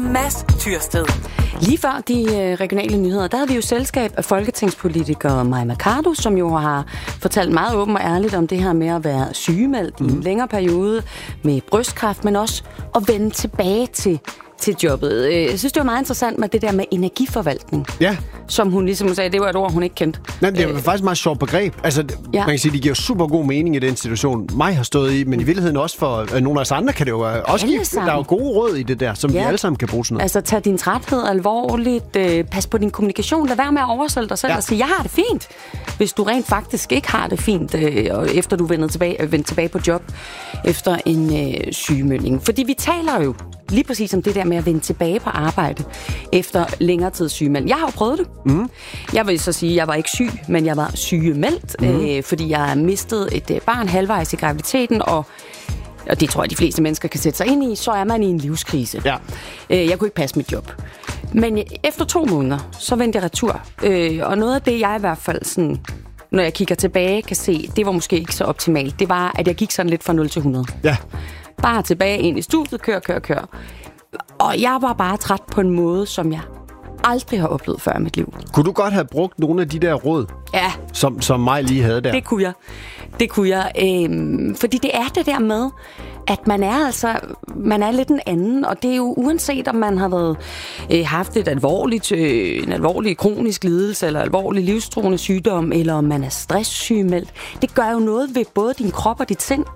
Mads Tyrsted. Lige før de regionale nyheder, der havde vi jo selskab af folketingspolitiker Mai Mercado, som jo har fortalt meget åbent og ærligt om det her med at være sygemeldt i en længere periode med brystkræft, men også at vende tilbage til jobbet. Jeg synes, det var meget interessant med det der med energiforvaltning. Ja. Som hun ligesom sagde, det var et ord, hun ikke kendte. Nej, det er faktisk et meget sjovt begreb. Altså, man kan sige, det giver super god mening i den situation, mig har stået i, men i virkeligheden også for nogle af os andre kan det jo også give. Der er jo gode råd i det der, som vi alle sammen kan bruge sådan noget. Altså, tag din træthed alvorligt, pas på din kommunikation, lad være med at oversælge dig selv og sige, jeg har det fint, hvis du rent faktisk ikke har det fint, efter du vendt tilbage på job efter en sygemelding. Fordi vi taler jo lige præcis om det der med at vende tilbage på arbejde efter længere tids sygemelding. Jeg har jo prøvet det. Jeg vil så sige, at jeg var ikke syg, men jeg var sygemeldt, fordi jeg mistede et barn halvvejs i graviditeten, og det tror jeg, de fleste mennesker kan sætte sig ind i, så er man i en livskrise. Ja. Jeg kunne ikke passe mit job. Men efter 2 måneder, så vendte jeg retur. Og noget af det, jeg i hvert fald sådan, når jeg kigger tilbage, kan se, det var måske ikke så optimalt. Det var, at jeg gik sådan lidt fra 0 til 100. Ja. Bare tilbage ind i studiet, kør. Og jeg var bare træt på en måde, som jeg aldrig har oplevet før i mit liv. Kunne du godt have brugt nogle af de der råd, som mig lige havde der? Det kunne jeg. Fordi det er det der med, at man er lidt en anden, og det er jo uanset om man har haft en alvorlig kronisk lidelse, eller alvorlig livstruende sygdom, eller om man er stresssygemeldt. Det gør jo noget ved både din krop og dit sind,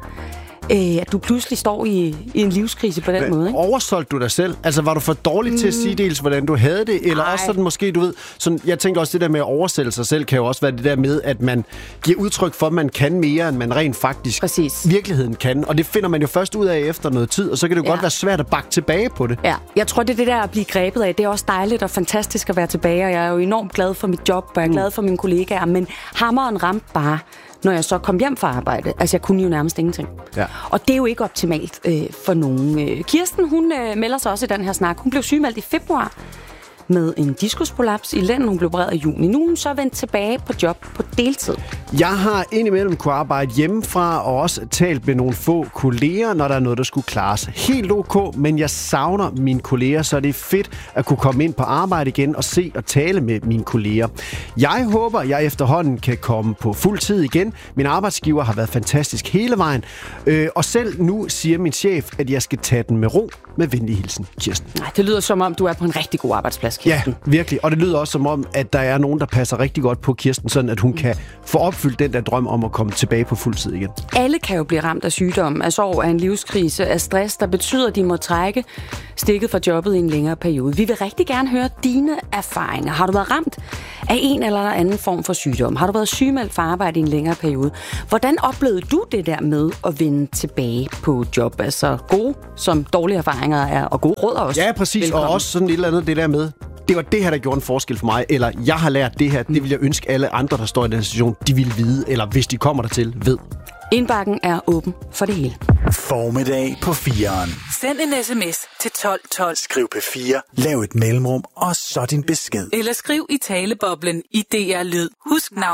at du pludselig står i en livskrise på den måde, ikke? Oversolgte du dig selv? Altså, var du for dårlig til at sige dels, hvordan du havde det? Eller også sådan måske, du ved... Sådan, jeg tænker også, det der med at oversælge sig selv, kan jo også være det der med, at man giver udtryk for, at man kan mere, end man rent faktisk virkeligheden kan. Og det finder man jo først ud af efter noget tid, og så kan det jo godt være svært at bakke tilbage på det. Ja, jeg tror, det er det der at blive grebet af. Det er også dejligt og fantastisk at være tilbage, og jeg er jo enormt glad for mit job, og jeg er glad for mine kollegaer, men hammeren ramte bare, når jeg så kom hjem fra arbejde. Altså, jeg kunne jo nærmest ingenting. Ja. Og det er jo ikke optimalt for nogen. Kirsten, hun melder sig også i den her snak. Hun blev sygemeldt i februar med en diskusprolaps i lænden. Hun blev opereret i juni. Nu er hun så vendt tilbage på job på deltid. Jeg har indimellem kunne arbejde hjemmefra og også talt med nogle få kolleger, når der er noget, der skulle klares. Helt ok, men jeg savner mine kolleger, så det er fedt at kunne komme ind på arbejde igen og se og tale med mine kolleger. Jeg håber, jeg efterhånden kan komme på fuld tid igen. Min arbejdsgiver har været fantastisk hele vejen. Og selv nu siger min chef, at jeg skal tage den med ro. Med venlig hilsen, Kirsten. Nej, det lyder som om, du er på en rigtig god arbejdsplads, Kirsten. Ja, virkelig. Og det lyder også som om, at der er nogen, der passer rigtig godt på Kirsten, sådan at hun kan få opfyldt den der drøm om at komme tilbage på fuld tid igen. Alle kan jo blive ramt af sygdom, af sorg, af en livskrise, af stress, der betyder, at de må trække stikket fra jobbet i en længere periode. Vi vil rigtig gerne høre dine erfaringer. Har du været ramt af en eller anden form for sygdom? Har du været sygemeldt for arbejde i en længere periode? Hvordan oplevede du det der med at vende tilbage på job? Altså gode som dårlige erfaringer er, og gode råd også. Ja, præcis. Velkommen. Og også sådan et eller andet det der med, det var det her, der gjorde en forskel for mig, eller jeg har lært det her, det vil jeg ønske alle andre, der står i den situation, de vil vide, eller hvis de kommer dertil, ved. Indbakken er åben for det hele. Formiddag på 4'eren. Send en sms til 1212. Skriv P4, lav et mellemrum, og så din besked. Eller skriv i taleboblen i DR Lyd. Husk navn.